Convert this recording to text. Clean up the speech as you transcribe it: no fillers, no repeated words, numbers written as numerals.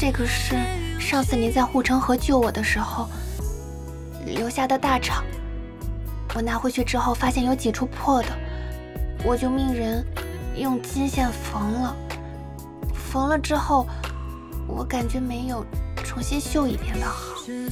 这个是上次您在护城河救我的时候留下的大肠，我拿回去之后发现有几处破的，我就命人用金线缝了。缝了之后，我感觉没有重新绣一遍的好。